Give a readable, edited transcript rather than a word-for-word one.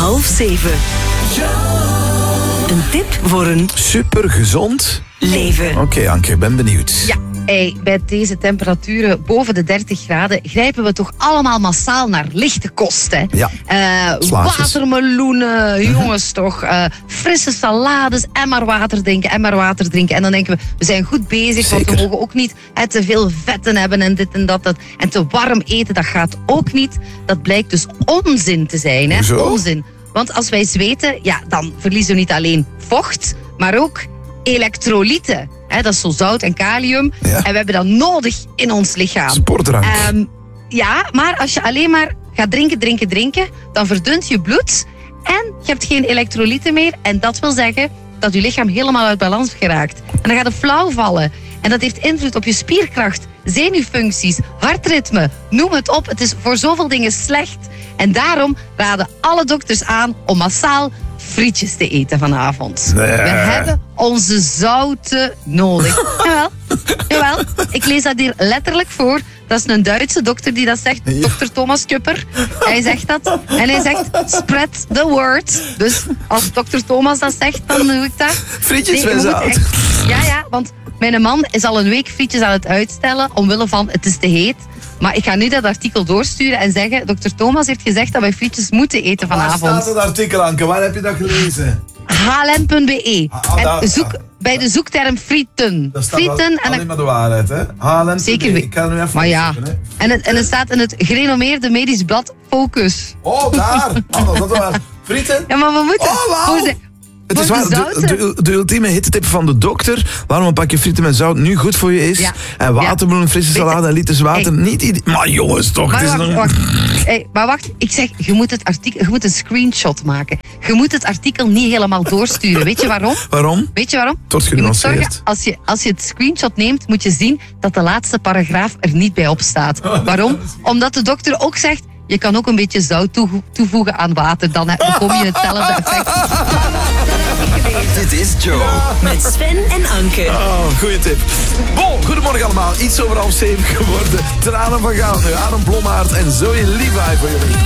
Een tip voor een Super gezond leven. Oké, Anke, ik ben benieuwd. Ja, bij deze temperaturen boven de 30 graden grijpen we toch allemaal massaal naar lichte kost. Hè? Ja, slaatjes. Watermeloenen, jongens toch. Frisse salades en maar water drinken en maar water drinken. En dan denken we zijn goed bezig, want we Zeker. mogen ook niet te veel vetten hebben en dit en dat. En te warm eten, dat gaat ook niet. Dat blijkt dus onzin te zijn. Hè? Hoezo? Onzin. Want als wij zweten, ja, dan verliezen we niet alleen vocht, maar ook elektrolyten. Hè, dat is zo zout en kalium. Ja. En we hebben dat nodig in ons lichaam. Sportdrank. Ja, maar als je alleen maar gaat drinken, dan verdunt je bloed en je hebt geen elektrolyten meer. En dat wil zeggen dat je lichaam helemaal uit balans geraakt. En dan gaat het flauw vallen. En dat heeft invloed op je spierkracht, zenuwfuncties, hartritme, noem het op. Het is voor zoveel dingen slecht. En daarom raden alle dokters aan om massaal frietjes te eten vanavond. Nee. We hebben onze zouten nodig. Jawel. Ik lees dat hier letterlijk voor. Dat is een Duitse dokter die dat zegt. Ja. Dokter Thomas Kupper. Hij zegt dat. En hij zegt, spread the word. Dus als dokter Thomas dat zegt, dan doe ik dat. Frietjes je met moet zout. echt- Ja, want mijn man is al een week frietjes aan het uitstellen. Omwille van, het is te heet. Maar ik ga nu dat artikel doorsturen en zeggen... Dokter Thomas heeft gezegd dat wij frietjes moeten eten Waar vanavond. staat het artikel, Anke? Waar heb je dat gelezen? hln.be. daar- En zoek bij de zoekterm frieten. Dat staat Frieten en alleen maar de waarheid, hè? HLN. Zeker Ik kan er nu even maar ja. opzoeken, hè. En het staat in het gerenommeerde medisch blad Focus. Oh, daar! Anne, dat was frieten. Ja, maar we moeten... Oh, wauw. voor de- Het is voor waar, de zouten. de ultieme hittetip van de dokter. Waarom een pakje frieten met zout nu goed voor je is. Ja. En watermeloen, frisse Weet je- salade en liters water. Hey. Niet idee. Maar jongens, toch. Maar Het is wacht, nog... maar wacht. Ik zeg, je moet een screenshot maken. Je moet het artikel niet helemaal doorsturen. Weet je waarom? Waarom? Weet je waarom? Het wordt Je moet genuanceerd. zorgen, als je het screenshot neemt, moet je zien dat de laatste paragraaf er niet bij op staat. Waarom? Omdat de dokter ook zegt, je kan ook een beetje zout toevoegen aan water. Dan kom je hetzelfde effect. Dit is Joe. met Sven en Anke. Oh, goeie tip. Bon, goedemorgen allemaal. Iets over 6:30 geworden. Tranen van Goud, Aaron Blommaert en Zoe Levi voor jullie.